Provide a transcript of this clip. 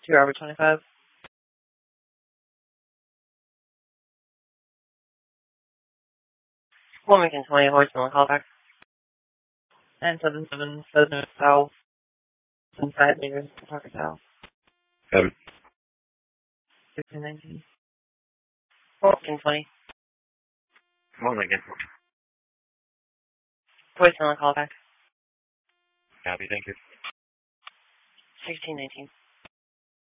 Robert 25. Wilmington 20, voicemail callback. 977 Southern South. Inside meters, Parker South. 1619. Wilmington 20. Wilmington. Voicemail callback. Copy, thank you. 1619.